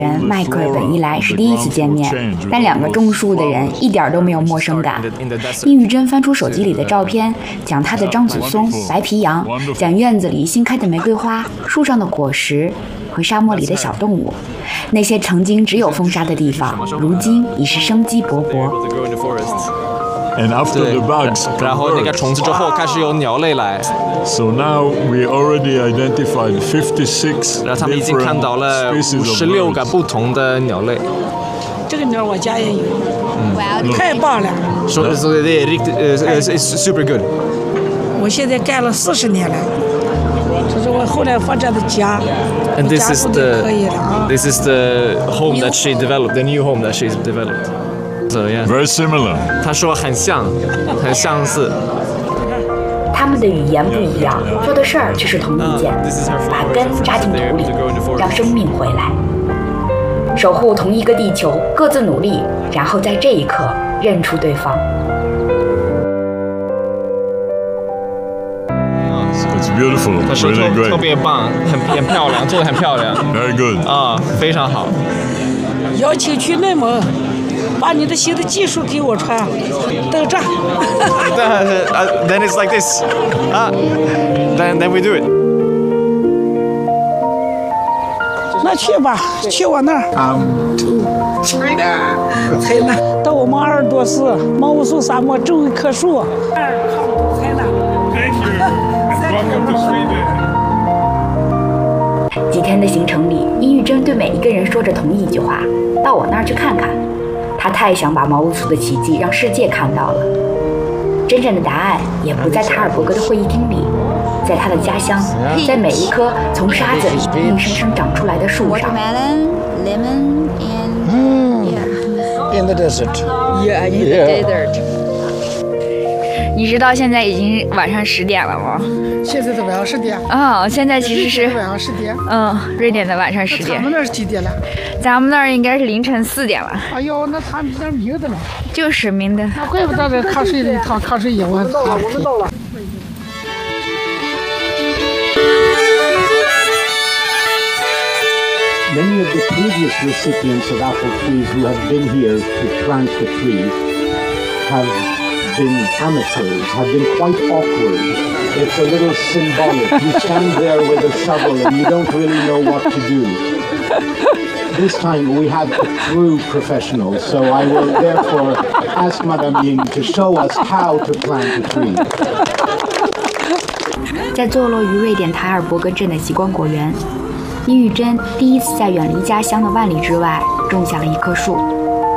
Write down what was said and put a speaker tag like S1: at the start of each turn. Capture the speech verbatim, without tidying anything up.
S1: 人迈克尔本一来是第一次见面，但两个种树的人一点都没有陌生感。殷玉珍翻出手机里的照片，讲她的张子松、白皮羊，讲院子里新开的玫瑰花、树上的果实和沙漠里的小动物。那些曾经只有风沙的地方，如今已是生机勃勃。
S2: And after the bugs,
S3: 然后那个虫子之后开始有鸟类来。
S2: So now we already identified fifty-six
S3: 然后他们已经看到了五十六个不同的鸟类。
S4: 这个鸟我家也有，嗯，太棒了。
S3: So so they it's super good.
S4: 我现在干了四十年了，这是我后来发展的家。
S3: And this is the this is the home that she developed, the new home that she's developed. So yeah,
S2: very similar.
S3: 他说很像，很相似。
S1: 他们的语言不一样，做的事儿却是同一件，把根扎进土里，让生命回来，守护同一个地球，各自努力，然后在这一刻认出对方。
S2: It's beautiful.
S3: 他说
S2: really great.
S3: 特别棒，很很漂亮，做得很漂亮。
S2: Very good.
S3: 啊，非常好。
S4: 邀请去内蒙。把你的新的技术给我传，等着。
S3: Then it's like this. Ah, then then we do it.
S4: 那去吧，去我那儿。
S5: Um,
S4: China. China. 到我们鄂尔多斯毛乌素沙漠种一棵树。China.
S5: Thank you. Welcome to Sweden.
S1: 几天的行程里，殷玉珍对每一个人说着同一句话：到我那儿去看看。他太想把毛乌素的奇迹让世界看到了。真正的答案也不在塔尔伯格的会议厅里，在他的家乡，在每一棵从沙子里硬生生长出来的树上。
S6: Lemon and
S7: yeah. In the desert.
S6: Yeah, in the desert.
S1: 你知道现在已经晚上十点了吗？
S7: 现在的晚上十点。
S1: 啊、哦，现在其实是
S7: 晚上十点。
S1: 嗯，瑞典的晚上十点。
S7: 咱们那儿是几点了？
S1: 咱们那儿应该是凌晨四点了。
S7: 哎呦，那他们那儿明的了。
S1: 就是明的。
S7: 那怪不得这瞌睡的一趟瞌睡夜晚。到了，我们到了。
S8: Many of the previous recipients of apple trees who have been here to plant the tree have been amateurs, have been quite awkward. It's a little symbolic. You stand there with a shovel and you don't really know what to do. This time we have a true professional, so I will therefore ask Madame Ying to show us how to plant a tree.
S1: 在坐落于瑞典塔尔伯格镇的极光果园，殷玉珍第一次在远离家乡的万里之外种下了一棵树。